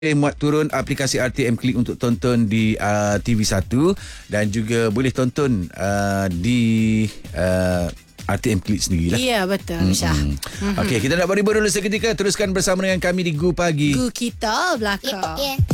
muat turun aplikasi RTM Klik untuk tonton di TV1 dan juga boleh tonton di RTM Klik sendirilah. Ya, betul, Syah. Okey, kita nak beri dulu seketika. Teruskan bersama dengan kami di Gu Pagi. Gu kita belakang.